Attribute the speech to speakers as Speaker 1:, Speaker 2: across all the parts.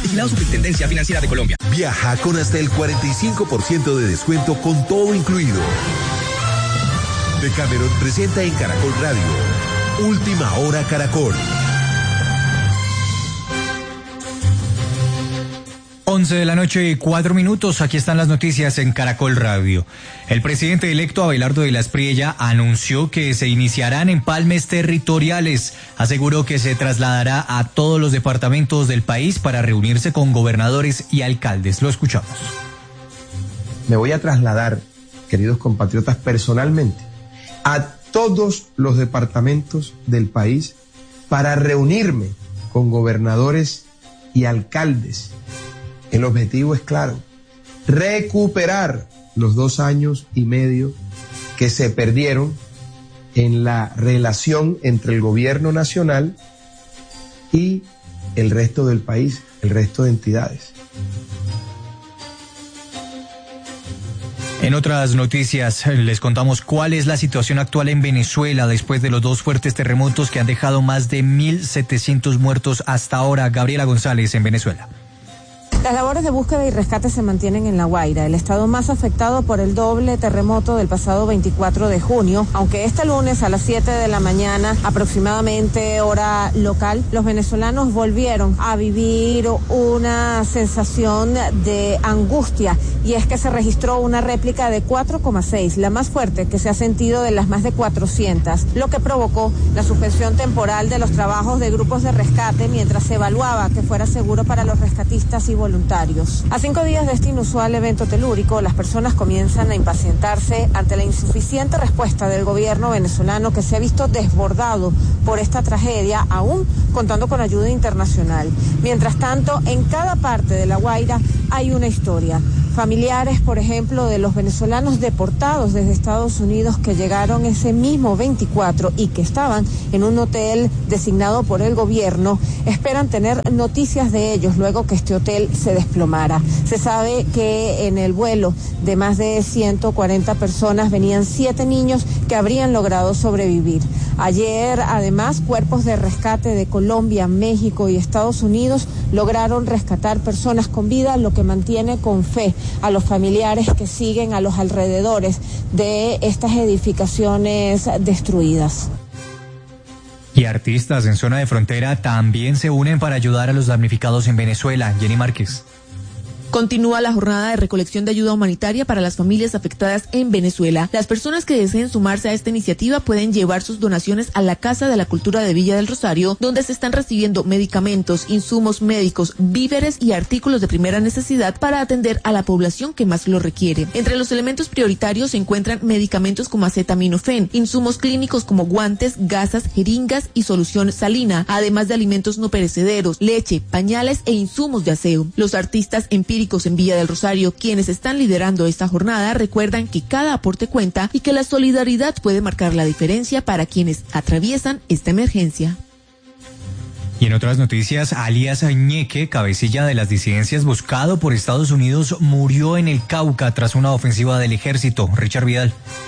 Speaker 1: Vigilado Superintendencia Financiera de Colombia.
Speaker 2: Viaja con hasta el 45% de descuento con todo incluido. Decameron presenta en Caracol Radio Última Hora Caracol.
Speaker 3: 11 de la noche, 4 minutos. Aquí están las noticias en Caracol Radio. El presidente electo Abelardo de la Espriella anunció que se iniciarán empalmes territoriales. Aseguró que se trasladará a todos los departamentos del país para reunirse con gobernadores y alcaldes. Lo escuchamos.
Speaker 4: Me voy a trasladar, queridos compatriotas, personalmente a todos los departamentos del país para reunirme con gobernadores y alcaldes. El objetivo es claro: recuperar los 2 años y medio que se perdieron en la relación entre el gobierno nacional y el resto del país, el resto de entidades.
Speaker 3: En otras noticias, les contamos cuál es la situación actual en Venezuela después de los 2 fuertes terremotos que han dejado más de 1.700 muertos hasta ahora. Gabriela González en Venezuela.
Speaker 5: Las labores de búsqueda y rescate se mantienen en La Guaira, el estado más afectado por el doble terremoto del pasado 24 de junio, aunque este lunes a las 7 de la mañana, aproximadamente hora local, los venezolanos volvieron a vivir una sensación de angustia, y es que se registró una réplica de 4,6, la más fuerte que se ha sentido de las más de 400, lo que provocó la suspensión temporal de los trabajos de grupos de rescate mientras se evaluaba que fuera seguro para los rescatistas y voluntarios. A 5 días de este inusual evento telúrico, las personas comienzan a impacientarse ante la insuficiente respuesta del gobierno venezolano, que se ha visto desbordado por esta tragedia, aún contando con ayuda internacional. Mientras tanto, en cada parte de La Guaira hay una historia. Familiares, por ejemplo, de los venezolanos deportados desde Estados Unidos que llegaron ese mismo 24 y que estaban en un hotel designado por el gobierno, esperan tener noticias de ellos luego que este hotel se desplomara. Se sabe que en el vuelo de más de 140 personas venían 7 niños que habrían logrado sobrevivir. Ayer, además, cuerpos de rescate de Colombia, México y Estados Unidos lograron rescatar personas con vida, lo que mantiene con fe a los familiares que siguen a los alrededores de estas edificaciones destruidas.
Speaker 3: Y artistas en zona de frontera también se unen para ayudar a los damnificados en Venezuela. Jenny Márquez.
Speaker 6: Continúa la jornada de recolección de ayuda humanitaria para las familias afectadas en Venezuela. Las personas que deseen sumarse a esta iniciativa pueden llevar sus donaciones a la Casa de la Cultura de Villa del Rosario, donde se están recibiendo medicamentos, insumos médicos, víveres y artículos de primera necesidad para atender a la población que más lo requiere. Entre los elementos prioritarios se encuentran medicamentos como acetaminofén, insumos clínicos como guantes, gasas, jeringas y solución salina, además de alimentos no perecederos, leche, pañales e insumos de aseo. Los artistas empíricos en Villa del Rosario, quienes están liderando esta jornada, recuerdan que cada aporte cuenta y que la solidaridad puede marcar la diferencia para quienes atraviesan esta emergencia.
Speaker 3: Y en otras noticias, alias Ñeque, cabecilla de las disidencias buscado por Estados Unidos, murió en el Cauca tras una ofensiva del ejército. Richard Vidal.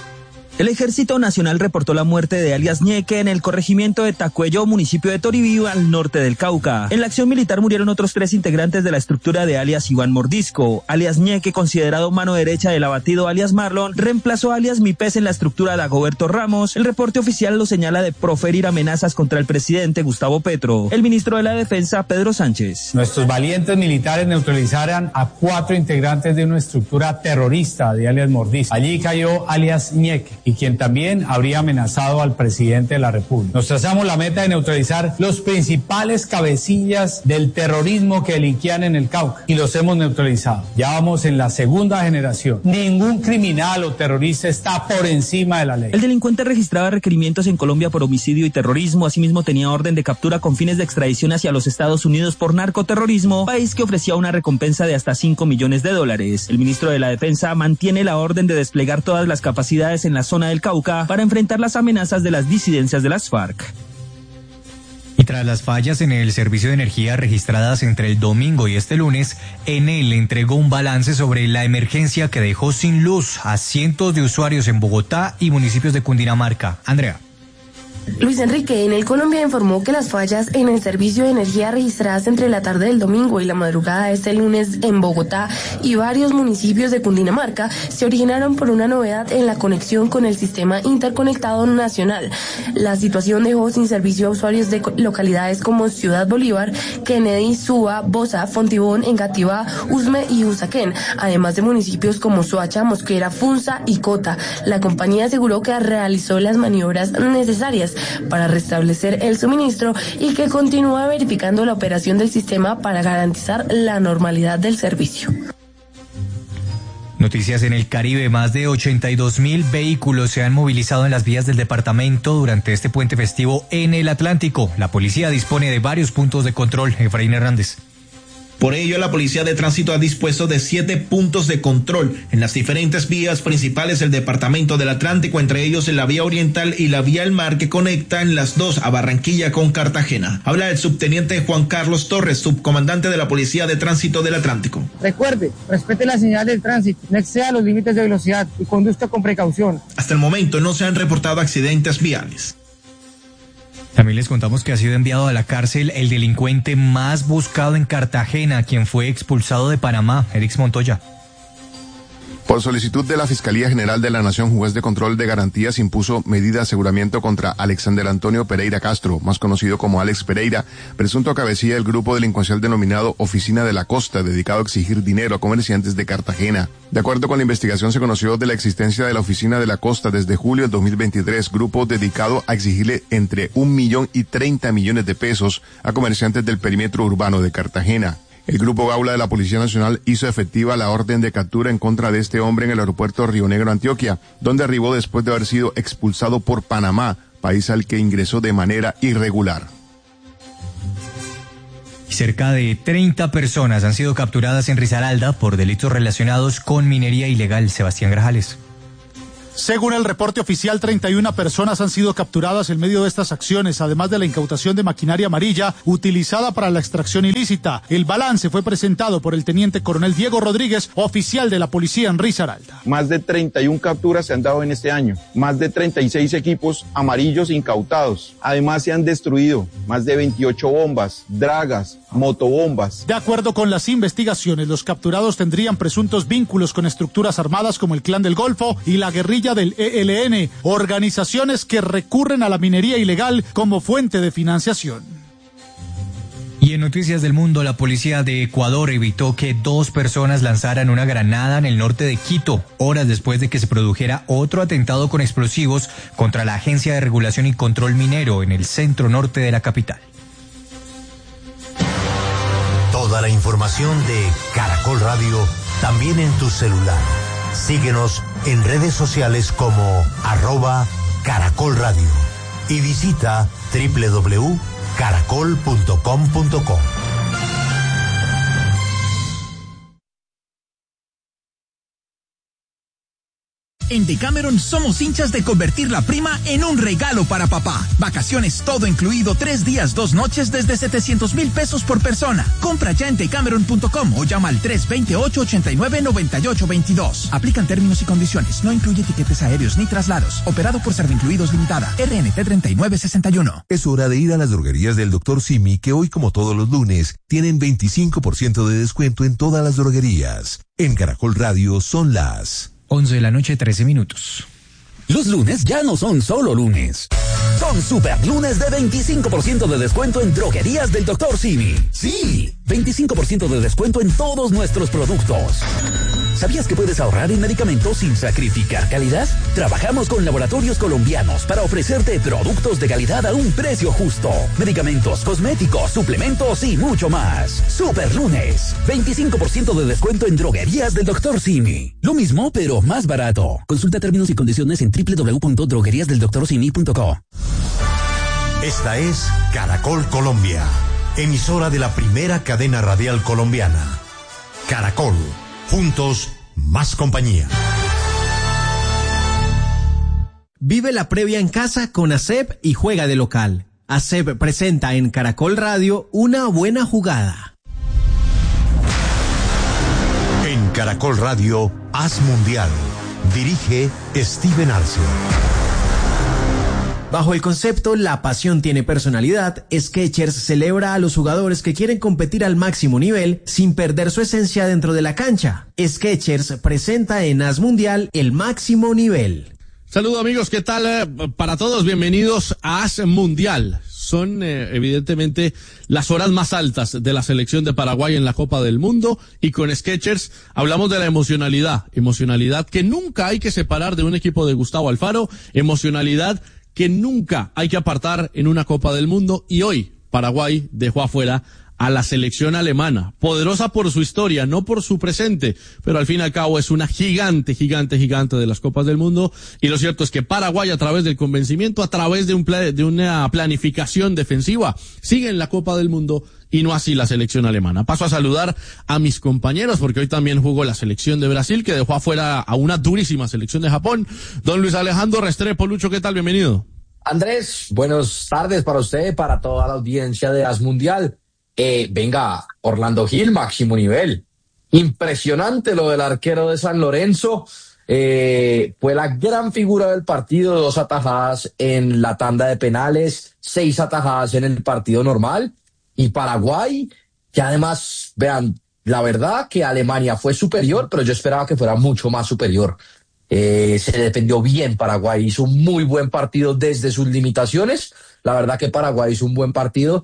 Speaker 7: El Ejército Nacional reportó la muerte de alias Ñeque en el corregimiento de Tacuello, municipio de Toribío, al norte del Cauca. En la acción militar murieron otros 3 integrantes de la estructura de alias Iván Mordisco. Alias Ñeque, considerado mano derecha del abatido alias Marlon, reemplazó a alias Mipes en la estructura de Dagoberto Ramos. El reporte oficial lo señala de proferir amenazas contra el presidente Gustavo Petro. El ministro de la Defensa, Pedro Sánchez.
Speaker 8: Nuestros valientes militares neutralizaron a 4 integrantes de una estructura terrorista de alias Mordisco. Allí cayó alias Ñeque, y quien también habría amenazado al presidente de la República. Nos trazamos la meta de neutralizar los principales cabecillas del terrorismo que delinquían en el Cauca, y los hemos neutralizado. Ya vamos en la 2ª generación. Ningún criminal o terrorista está por encima de la ley.
Speaker 7: El delincuente registraba requerimientos en Colombia por homicidio y terrorismo. Asimismo, tenía orden de captura con fines de extradición hacia los Estados Unidos por narcoterrorismo, país que ofrecía una recompensa de hasta $5 millones. El ministro de la Defensa mantiene la orden de desplegar todas las capacidades en la zona del Cauca para enfrentar las amenazas de las disidencias de las FARC.
Speaker 3: Y tras las fallas en el servicio de energía registradas entre el domingo y este lunes, Enel entregó un balance sobre la emergencia que dejó sin luz a cientos de usuarios en Bogotá y municipios de Cundinamarca. Andrea.
Speaker 9: Luis Enrique, Enel Colombia informó que las fallas en el servicio de energía registradas entre la tarde del domingo y la madrugada de este lunes en Bogotá y varios municipios de Cundinamarca se originaron por una novedad en la conexión con el sistema interconectado nacional. La situación dejó sin servicio a usuarios de localidades como Ciudad Bolívar, Kennedy, Suba, Bosa, Fontibón, Engativá, Usme y Usaquén, además de municipios como Soacha, Mosquera, Funza y Cota. La compañía aseguró que realizó las maniobras necesarias para restablecer el suministro y que continúa verificando la operación del sistema para garantizar la normalidad del servicio.
Speaker 3: Noticias en el Caribe. Más de 82.000 vehículos se han movilizado en las vías del departamento durante este puente festivo en el Atlántico. La policía dispone de varios puntos de control. Efraín Hernández.
Speaker 10: Por ello, la Policía de Tránsito ha dispuesto de 7 puntos de control en las diferentes vías principales del Departamento del Atlántico, entre ellos en la vía oriental y la vía al mar que conectan las dos a Barranquilla con Cartagena. Habla el subteniente Juan Carlos Torres, subcomandante de la Policía de Tránsito del Atlántico.
Speaker 11: Recuerde, respete la señal del tránsito, no exceda los límites de velocidad y conduzca con precaución.
Speaker 10: Hasta el momento no se han reportado accidentes viales.
Speaker 3: También les contamos que ha sido enviado a la cárcel el delincuente más buscado en Cartagena, quien fue expulsado de Panamá, Erix Montoya.
Speaker 12: Por solicitud de la Fiscalía General de la Nación, juez de control de garantías impuso medida de aseguramiento contra Alexander Antonio Pereira Castro, más conocido como Alex Pereira, presunto cabecilla del grupo delincuencial denominado Oficina de la Costa, dedicado a exigir dinero a comerciantes de Cartagena. De acuerdo con la investigación, se conoció de la existencia de la Oficina de la Costa desde julio del 2023, grupo dedicado a exigirle entre 1 millón y 30 millones de pesos a comerciantes del perímetro urbano de Cartagena. El Grupo Gaula de la Policía Nacional hizo efectiva la orden de captura en contra de este hombre en el aeropuerto Río Negro, Antioquia, donde arribó después de haber sido expulsado por Panamá, país al que ingresó de manera irregular.
Speaker 3: Cerca de 30 personas han sido capturadas en Risaralda por delitos relacionados con minería ilegal. Sebastián Grajales.
Speaker 13: Según el reporte oficial, 31 personas han sido capturadas en medio de estas acciones, además de la incautación de maquinaria amarilla utilizada para la extracción ilícita. El balance fue presentado por el teniente coronel Diego Rodríguez, oficial de la policía en Risaralda.
Speaker 14: Más de 31 capturas se han dado en este año, más de 36 equipos amarillos incautados. Además se han destruido más de 28 bombas, dragas, motobombas.
Speaker 13: De acuerdo con las investigaciones, los capturados tendrían presuntos vínculos con estructuras armadas como el Clan del Golfo y la guerrilla del ELN, organizaciones que recurren a la minería ilegal como fuente de financiación.
Speaker 3: Y en noticias del mundo, la policía de Ecuador evitó que 2 personas lanzaran una granada en el norte de Quito, horas después de que se produjera otro atentado con explosivos contra la Agencia de Regulación y Control Minero en el centro norte de la capital.
Speaker 15: Toda la información de Caracol Radio también en tu celular. Síguenos en redes sociales como @Caracol Radio y visita www.caracol.com.co.
Speaker 16: En Decameron somos hinchas de convertir la prima en un regalo para papá. Vacaciones todo incluido, 3 días, 2 noches desde 700,000 pesos por persona. Compra ya en decameron.com o llama al 328-89-9822. Aplican términos y condiciones. No incluye tiquetes aéreos ni traslados. Operado por Servincluidos Limitada. RNT 3961.
Speaker 2: Es hora de ir a las droguerías del Dr. Simi, que hoy, como todos los lunes, tienen 25% de descuento en todas las droguerías. En Caracol Radio son las
Speaker 3: 11 de la noche, 13 minutos.
Speaker 17: Los lunes ya no son solo lunes. Son super lunes de 25% de descuento en droguerías del Dr. Simi. Sí, 25% de descuento en todos nuestros productos. ¿Sabías que puedes ahorrar en medicamentos sin sacrificar calidad? Trabajamos con laboratorios colombianos para ofrecerte productos de calidad a un precio justo. Medicamentos, cosméticos, suplementos y mucho más. Super lunes, 25% de descuento en droguerías del Dr. Simi. Lo mismo, pero más barato. Consulta términos y condiciones en www.drogueriasdeldoctorsimi.co.
Speaker 15: Esta es Caracol Colombia, emisora de la primera cadena radial colombiana. Caracol, juntos, más compañía.
Speaker 18: Vive la previa en casa con ASEP y juega de local. ASEP presenta en Caracol Radio Una Buena Jugada.
Speaker 15: En Caracol Radio, Haz Mundial. Dirige Steven Arce.
Speaker 18: Bajo el concepto La pasión tiene personalidad, Skechers celebra a los jugadores que quieren competir al máximo nivel sin perder su esencia dentro de la cancha. Skechers presenta en AS Mundial el máximo nivel.
Speaker 19: Saludos amigos, ¿qué tal? Para todos, bienvenidos a AS Mundial. Son evidentemente las horas más altas de la selección de Paraguay en la Copa del Mundo, y con Skechers hablamos de la emocionalidad que nunca hay que separar de un equipo de Gustavo Alfaro, emocionalidad que nunca hay que apartar en una Copa del Mundo, y hoy Paraguay dejó afuera a la selección alemana, poderosa por su historia, no por su presente, pero al fin y al cabo es una gigante de las Copas del Mundo, y lo cierto es que Paraguay, a través del convencimiento, a través de una planificación defensiva, sigue en la Copa del Mundo, y no así la selección alemana. Paso a saludar a mis compañeros, porque hoy también jugó la selección de Brasil, que dejó afuera a una durísima selección de Japón. Don Luis Alejandro Restrepo. Lucho, ¿qué tal? Bienvenido.
Speaker 20: Andrés, buenas tardes para usted, para toda la audiencia de AS Mundial. Venga, Orlando Gil, máximo nivel. Impresionante lo del arquero de San Lorenzo. Fue la gran figura del partido, 2 atajadas en la tanda de penales, 6 atajadas en el partido normal. Y Paraguay, que además, vean, la verdad que Alemania fue superior, pero yo esperaba que fuera mucho más superior. Se defendió bien Paraguay, hizo un muy buen partido desde sus limitaciones. La verdad que Paraguay hizo un buen partido.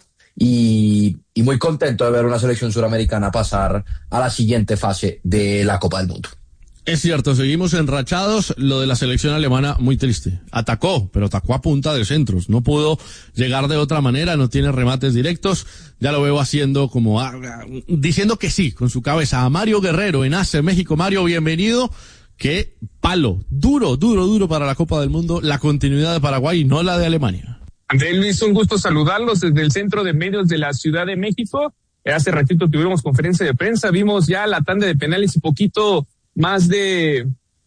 Speaker 20: Y muy contento de ver una selección suramericana pasar a la siguiente fase de la Copa del Mundo.
Speaker 19: Es cierto, seguimos enrachados. Lo de la selección alemana, muy triste. Pero atacó a punta de centros. No pudo llegar de otra manera, no tiene remates directos. Ya lo veo haciendo como, diciendo que sí, con su cabeza. A Mario Guerrero en AS México. Mario, bienvenido. Qué palo. Duro para la Copa del Mundo. La continuidad de Paraguay y no la de Alemania.
Speaker 21: Andrés, Luis, un gusto saludarlos desde el Centro de Medios de la Ciudad de México. Hace ratito tuvimos conferencia de prensa, vimos ya la tanda de penales y poquito más de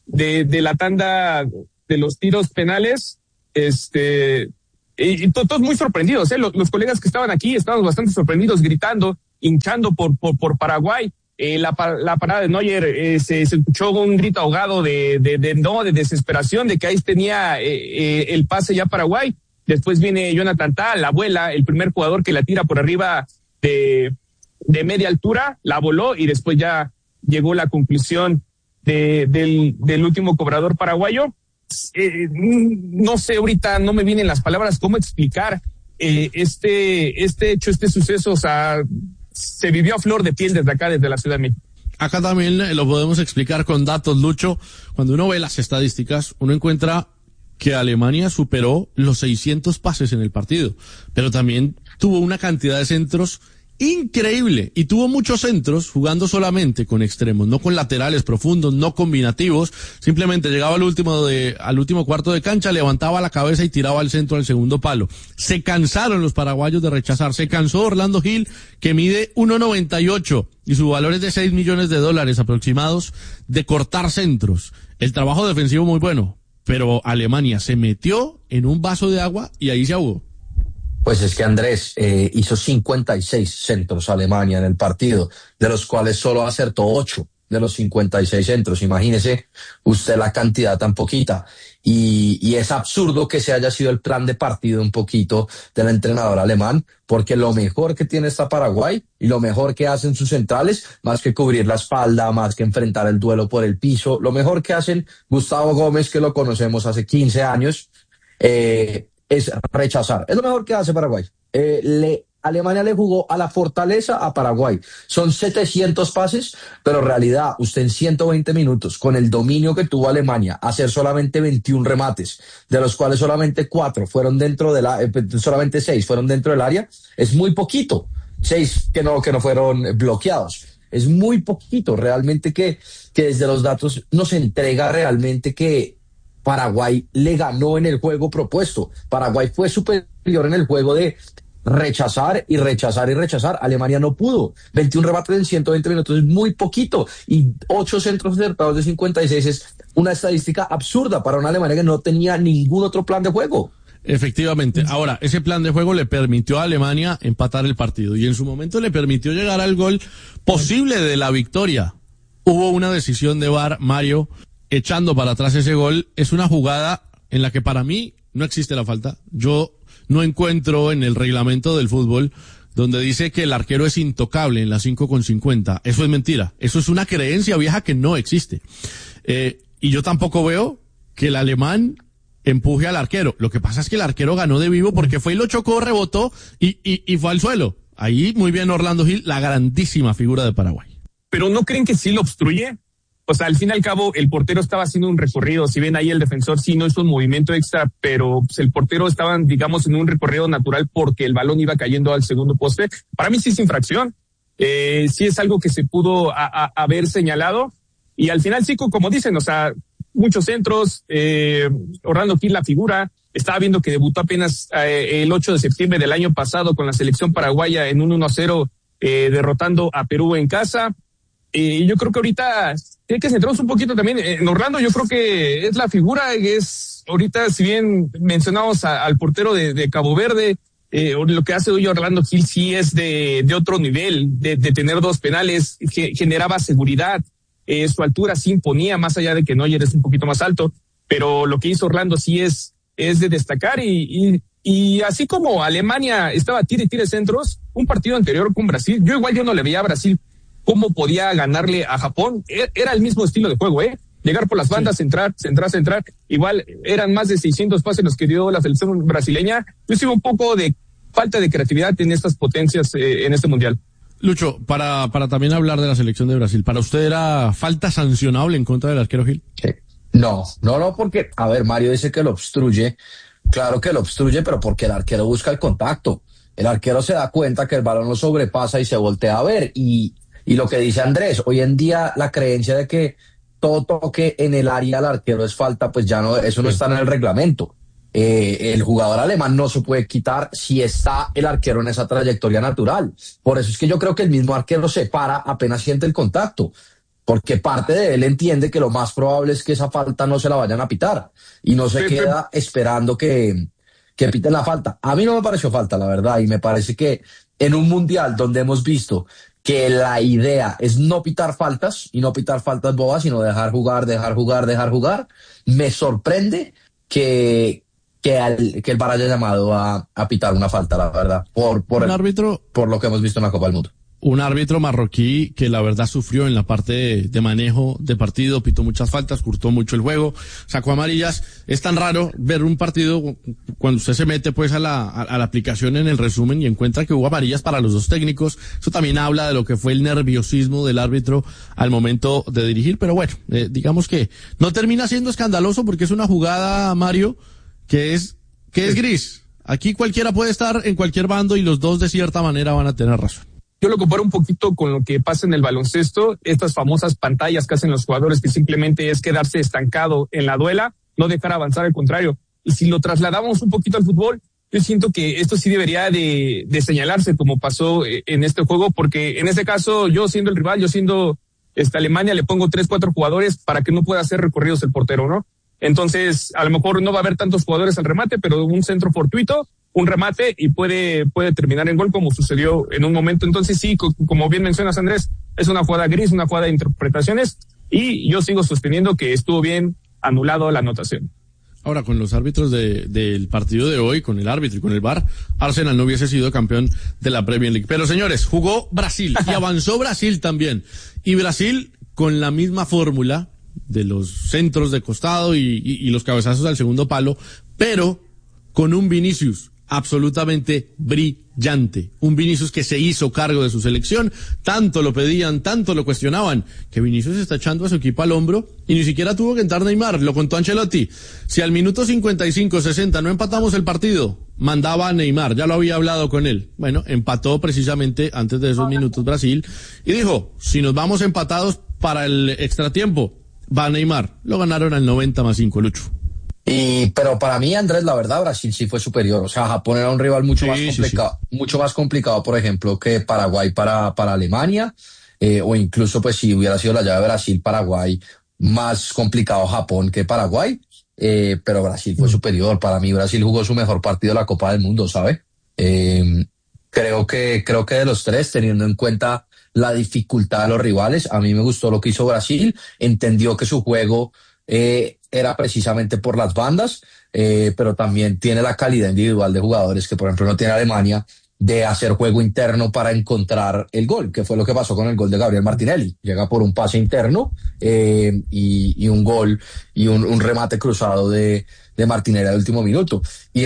Speaker 21: la tanda de los tiros penales. Y todos muy sorprendidos, los colegas que estaban aquí estaban bastante sorprendidos, gritando, hinchando por Paraguay. La parada de Neuer, se escuchó un grito ahogado de desesperación, de que ahí tenía el pase ya Paraguay. Después viene Jonathan Tah, la abuela, el primer jugador que la tira por arriba de media altura, la voló, y después ya llegó la conclusión del último cobrador paraguayo. No sé, ahorita no me vienen las palabras cómo explicar este hecho, este suceso. O sea, se vivió a flor de piel desde acá, desde la Ciudad de México.
Speaker 19: Acá también lo podemos explicar con datos, Lucho. Cuando uno ve las estadísticas, uno encuentra que Alemania superó los 600 pases en el partido, pero también tuvo una cantidad de centros increíble, y tuvo muchos centros jugando solamente con extremos, no con laterales profundos, no combinativos. Simplemente llegaba al último cuarto de cancha, levantaba la cabeza y tiraba al centro al segundo palo. Se cansaron los paraguayos de rechazar, se cansó Orlando Gil, que mide 1.98 y su valor es de $6 millones aproximados, de cortar centros. El trabajo defensivo muy bueno, pero Alemania se metió en un vaso de agua y ahí se ahogó.
Speaker 20: Pues es que Andrés hizo 56 centros Alemania en el partido, de los cuales solo acertó 8 de los 56 centros. Imagínese usted la cantidad tan poquita. Y es absurdo que se haya sido el plan de partido un poquito del entrenador alemán, porque lo mejor que tiene esta Paraguay y lo mejor que hacen sus centrales, más que cubrir la espalda, más que enfrentar el duelo por el piso, lo mejor que hacen Gustavo Gómez, que lo conocemos hace 15 años, es rechazar. Es lo mejor que hace Paraguay. Alemania le jugó a la fortaleza a Paraguay. Son 700 pases, pero en realidad usted en 120 minutos, con el dominio que tuvo Alemania, hacer solamente 21 remates, de los cuales solamente 4 fueron solamente 6 fueron dentro del área, es muy poquito. 6 que no fueron bloqueados. Es muy poquito realmente que desde los datos nos entrega realmente que Paraguay le ganó en el juego propuesto. Paraguay fue superior en el juego de rechazar y rechazar y rechazar. Alemania no pudo. 21 remates en 120 minutos es muy poquito. Y 8 centros acertados de 56 es una estadística absurda para una Alemania que no tenía ningún otro plan de juego.
Speaker 19: Efectivamente. Ahora, ese plan de juego le permitió a Alemania empatar el partido y en su momento le permitió llegar al gol posible de la victoria. Hubo una decisión de VAR, Mario, echando para atrás ese gol. Es una jugada en la que para mí no existe la falta. Yo no encuentro en el reglamento del fútbol donde dice que el arquero es intocable en la 5:50. Eso es mentira. Eso es una creencia vieja que no existe. Y yo tampoco veo que el alemán empuje al arquero. Lo que pasa es que el arquero ganó de vivo porque fue y lo chocó, rebotó y fue al suelo. Ahí muy bien Orlando Gil, la grandísima figura de Paraguay.
Speaker 21: Pero ¿no creen que sí lo obstruye? O sea, al fin y al cabo, el portero estaba haciendo un recorrido. Si ven ahí, el defensor sí no hizo un movimiento extra, pero pues, el portero estaba, digamos, en un recorrido natural porque el balón iba cayendo al segundo poste. Para mí sí es infracción. Sí es algo que se pudo haber señalado. Y al final sí, como dicen, o sea, muchos centros, Orlando Gil la figura. Estaba viendo que debutó apenas el 8 de septiembre del año pasado con la selección paraguaya en un 1-0, derrotando a Perú en casa. Y yo creo que ahorita tiene que centrarnos un poquito también en Orlando. Yo creo que es la figura, ahorita, si bien mencionamos al portero de Cabo Verde, lo que hace hoy Orlando Gil sí es de otro nivel, de tener 2 penales, que generaba seguridad. Su altura sí imponía, más allá de que Neuer es un poquito más alto, pero lo que hizo Orlando sí es de destacar y así como Alemania estaba tire centros, un partido anterior con Brasil, yo no le veía a Brasil cómo podía ganarle a Japón. Era el mismo estilo de juego, llegar por las bandas, centrar, igual eran más de 600 pases los que dio la selección brasileña. Yo sigo un poco de falta de creatividad en estas potencias en este mundial.
Speaker 19: Lucho, para también hablar de la selección de Brasil, ¿para usted era falta sancionable en contra del arquero Gil?
Speaker 20: Sí. No, porque, a ver, Mario dice que lo obstruye. Claro que lo obstruye, pero porque el arquero busca el contacto. El arquero se da cuenta que el balón lo sobrepasa y se voltea a ver. Y lo que dice Andrés, hoy en día la creencia de que todo toque en el área al arquero es falta, pues ya no, eso no está en el reglamento. El jugador alemán no se puede quitar si está el arquero en esa trayectoria natural. Por eso es que yo creo que el mismo arquero se para apenas siente el contacto, porque parte de él entiende que lo más probable es que esa falta no se la vayan a pitar y no se queda esperando que piten la falta. A mí no me pareció falta, la verdad, y me parece que en un mundial donde hemos visto que la idea es no pitar faltas y no pitar faltas bobas, sino dejar jugar, me sorprende que el VAR haya llamado a pitar una falta, la verdad, por lo que hemos visto en la Copa del Mundo.
Speaker 19: Un árbitro marroquí que la verdad sufrió en la parte de manejo de partido, pitó muchas faltas, curtó mucho el juego, sacó amarillas. Es tan raro ver un partido cuando usted se mete pues a la aplicación en el resumen y encuentra que hubo amarillas para los 2 técnicos. Eso también habla de lo que fue el nerviosismo del árbitro al momento de dirigir, pero bueno, digamos que no termina siendo escandaloso porque es una jugada, Mario, que es gris. Aquí cualquiera puede estar en cualquier bando y los 2 de cierta manera van a tener razón.
Speaker 21: Yo lo comparo un poquito con lo que pasa en el baloncesto, estas famosas pantallas que hacen los jugadores, que simplemente es quedarse estancado en la duela, no dejar avanzar, al contrario. Y si lo trasladamos un poquito al fútbol, yo siento que esto sí debería de señalarse como pasó en este juego, porque en este caso, yo siendo el rival, yo siendo Alemania, le pongo 3-4 jugadores para que no pueda hacer recorridos el portero, ¿no? Entonces, a lo mejor no va a haber tantos jugadores al remate, pero un centro fortuito, un remate y puede terminar en gol como sucedió en un momento. Entonces sí, como bien mencionas, Andrés, es una jugada gris, una jugada de interpretaciones y yo sigo sosteniendo que estuvo bien anulado la anotación.
Speaker 19: Ahora, con los árbitros del partido de hoy, con el árbitro y con el VAR, Arsenal no hubiese sido campeón de la Premier League. Pero señores, jugó Brasil y avanzó Brasil también. Y Brasil con la misma fórmula de los centros de costado y los cabezazos al segundo palo, pero con un Vinicius absolutamente brillante. Un Vinicius que se hizo cargo de su selección, tanto lo pedían, tanto lo cuestionaban, que Vinicius está echando a su equipo al hombro y ni siquiera tuvo que entrar Neymar, lo contó Ancelotti. Si al minuto 55, 60 no empatamos el partido, mandaba a Neymar, ya lo había hablado con él. Bueno, empató precisamente antes de esos minutos Brasil y dijo, si nos vamos empatados para el extratiempo, va Neymar. Lo ganaron al 90+5, Lucho.
Speaker 20: Pero para mí, Andrés, la verdad, Brasil sí fue superior. O sea, Japón era un rival mucho más complicado, mucho más complicado, por ejemplo, que Paraguay para Alemania, o incluso, pues, si hubiera sido la llave Brasil-Paraguay, más complicado Japón que Paraguay, pero Brasil fue superior. Para mí, Brasil jugó su mejor partido de la Copa del Mundo, ¿sabe? Creo que de los 3, teniendo en cuenta la dificultad de los rivales, a mí me gustó lo que hizo Brasil, entendió que su juego era precisamente por las bandas, pero también tiene la calidad individual de jugadores que, por ejemplo, no tiene Alemania, de hacer juego interno para encontrar el gol, que fue lo que pasó con el gol de Gabriel Martinelli. Llega por un pase interno y un gol y un remate cruzado de Martinelli al último minuto.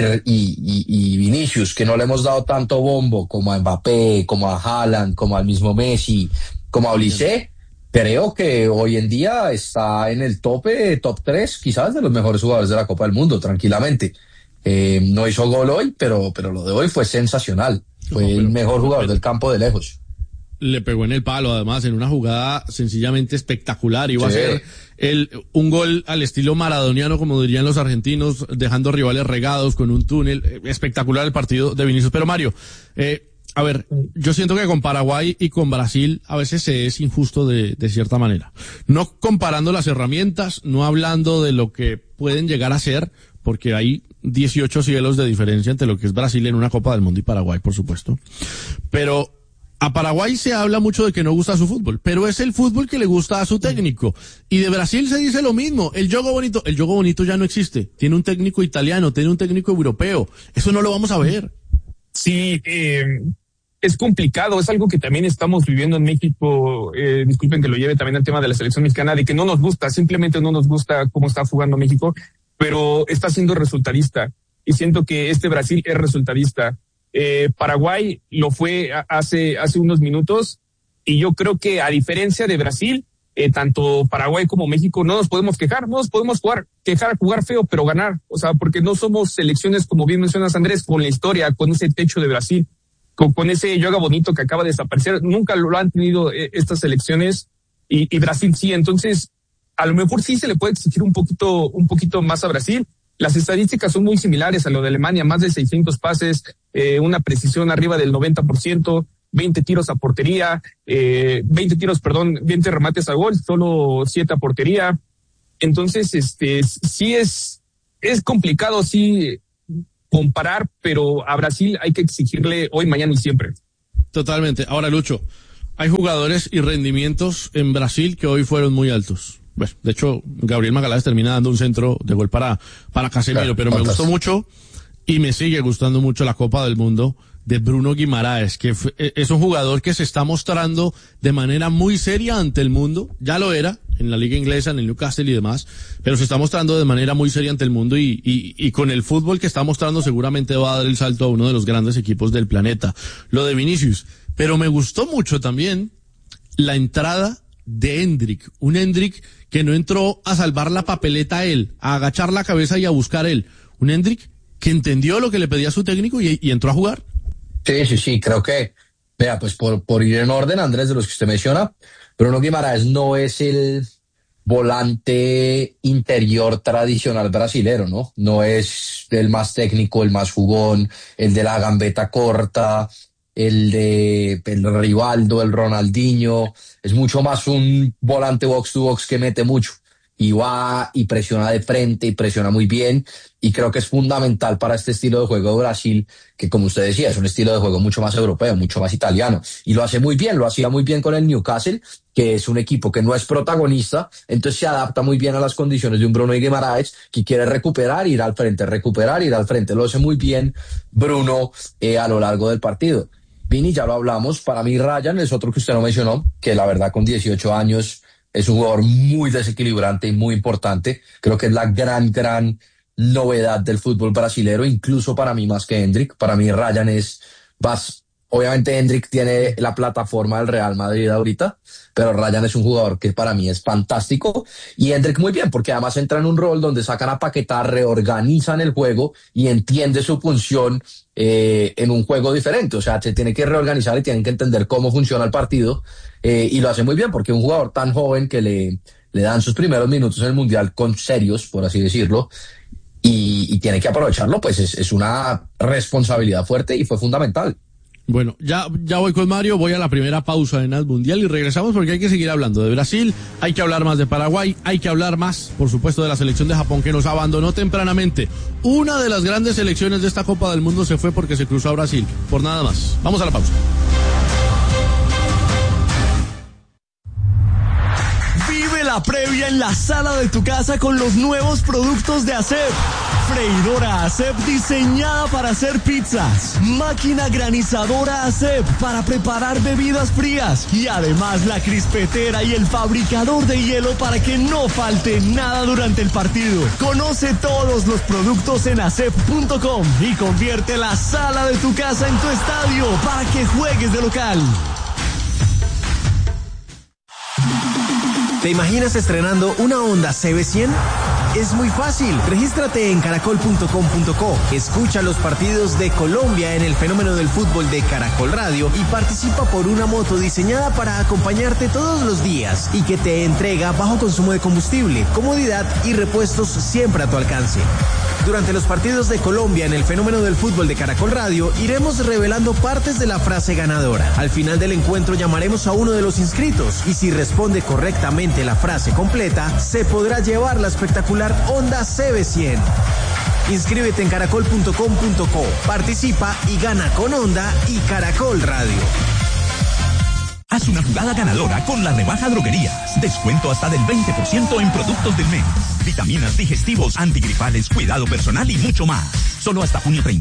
Speaker 20: Y Vinicius, que no le hemos dado tanto bombo como a Mbappé, como a Haaland, como al mismo Messi, como a Olise, creo que hoy en día está en el top 3, quizás, de los mejores jugadores de la Copa del Mundo, tranquilamente. No hizo gol hoy, pero lo de hoy fue sensacional. Fue el mejor jugador del campo de lejos.
Speaker 19: Le pegó en el palo, además, en una jugada sencillamente espectacular. Iba a ser un gol al estilo maradoniano, como dirían los argentinos, dejando rivales regados con un túnel. Espectacular el partido de Vinicius. Pero Mario, a ver, yo siento que con Paraguay y con Brasil a veces se es injusto de cierta manera. No comparando las herramientas, no hablando de lo que pueden llegar a ser, porque hay 18 cielos de diferencia entre lo que es Brasil en una Copa del Mundo y Paraguay, por supuesto. Pero a Paraguay se habla mucho de que no gusta su fútbol, pero es el fútbol que le gusta a su técnico. Y de Brasil se dice lo mismo, el juego bonito ya no existe. Tiene un técnico italiano, tiene un técnico europeo. Eso no lo vamos a ver.
Speaker 21: Sí, es complicado, es algo que también estamos viviendo en México. Disculpen que lo lleve también al tema de la selección mexicana, de que no nos gusta, simplemente no nos gusta cómo está jugando México, pero está siendo resultadista. Y siento que este Brasil es resultadista. Paraguay lo fue hace unos minutos, y yo creo que a diferencia de Brasil, tanto Paraguay como México no nos podemos quejar, no nos podemos jugar feo, pero ganar. O sea, porque no somos selecciones, como bien mencionas, Andrés, con la historia, con ese techo de Brasil, con ese yoga bonito que acaba de desaparecer. Nunca lo han tenido estas selecciones, y Brasil sí. Entonces, a lo mejor sí se le puede exigir un poquito más a Brasil. Las estadísticas son muy similares a lo de Alemania, más de 600 pases, una precisión arriba del 90%, 20 tiros a portería, 20 remates a gol, solo 7 a portería. Entonces, sí es complicado, sí, comparar, pero a Brasil hay que exigirle hoy, mañana y siempre.
Speaker 19: Totalmente. Ahora, Lucho, hay jugadores y rendimientos en Brasil que hoy fueron muy altos. Bueno, de hecho, Gabriel Magaláes termina dando un centro de gol para Casemiro, claro, pero me gustó mucho y me sigue gustando mucho la Copa del Mundo de Bruno Guimaraes, que es un jugador que se está mostrando de manera muy seria ante el mundo. Ya lo era en la liga inglesa, en el Newcastle y demás, pero se está mostrando de manera muy seria ante el mundo, y con el fútbol que está mostrando seguramente va a dar el salto a uno de los grandes equipos del planeta. Lo de Vinicius, pero me gustó mucho también la entrada de Endrick, un Endrick que no entró a salvar la papeleta a él, a agachar la cabeza y a buscar él, un Endrick que entendió lo que le pedía su técnico y entró a jugar.
Speaker 20: Sí, creo que, vea, pues por ir en orden, Andrés, de los que usted menciona, Bruno Guimaraes no es el volante interior tradicional brasilero, ¿no? No es el más técnico, el más jugón, el de la gambeta corta, el Rivaldo, el Ronaldinho. Es mucho más un volante box to box que mete mucho y va y presiona de frente y presiona muy bien, y creo que es fundamental para este estilo de juego de Brasil, que, como usted decía, es un estilo de juego mucho más europeo, mucho más italiano, y lo hace muy bien, lo hacía muy bien con el Newcastle, que es un equipo que no es protagonista, entonces se adapta muy bien a las condiciones de un Bruno Guimaraes que quiere recuperar, ir al frente, lo hace muy bien Bruno a lo largo del partido. Vini, ya lo hablamos, para mí Ryan es otro que usted no mencionó, que la verdad con 18 años es un jugador muy desequilibrante y muy importante. Creo que es la gran novedad del fútbol brasilero, incluso para mí más que Endrick. Para mí Ryan es más... Obviamente Endrick tiene la plataforma del Real Madrid ahorita, pero Ryan es un jugador que para mí es fantástico, y Endrick muy bien, porque además entra en un rol donde sacan a Paquetá, reorganizan el juego y entiende su función en un juego diferente. O sea, se tiene que reorganizar y tienen que entender cómo funciona el partido, y lo hace muy bien, porque un jugador tan joven que le dan sus primeros minutos en el Mundial con serios, por así decirlo, y tiene que aprovecharlo, pues es una responsabilidad fuerte y fue fundamental.
Speaker 19: Bueno, ya voy con Mario, voy a la primera pausa en el Mundial y regresamos porque hay que seguir hablando de Brasil, hay que hablar más de Paraguay, hay que hablar más, por supuesto, de la selección de Japón, que nos abandonó tempranamente. Una de las grandes selecciones de esta Copa del Mundo se fue porque se cruzó a Brasil, por nada más. Vamos a la pausa.
Speaker 1: Vive la previa en la sala de tu casa con los nuevos productos de ASEP. Freidora ASEP diseñada para hacer pizzas. Máquina granizadora ASEP para preparar bebidas frías. Y además la crispetera y el fabricador de hielo para que no falte nada durante el partido. Conoce todos los productos en asep.com y convierte la sala de tu casa en tu estadio para que juegues de local.
Speaker 18: ¿Te imaginas estrenando una Honda CB100? Es muy fácil. Regístrate en caracol.com.co. Escucha los partidos de Colombia en el fenómeno del fútbol de Caracol Radio y participa por una moto diseñada para acompañarte todos los días y que te entrega bajo consumo de combustible, comodidad y repuestos siempre a tu alcance. Durante los partidos de Colombia en el fenómeno del fútbol de Caracol Radio, iremos revelando partes de la frase ganadora. Al final del encuentro llamaremos a uno de los inscritos y si responde correctamente la frase completa, se podrá llevar la espectacular Honda CB100. Inscríbete en caracol.com.co, participa y gana con Honda y Caracol Radio.
Speaker 22: Haz una jugada ganadora con la rebaja Droguerías. Descuento hasta del 20% en productos del mes. Vitaminas, digestivos, antigripales, cuidado personal y mucho más. Solo hasta junio 30.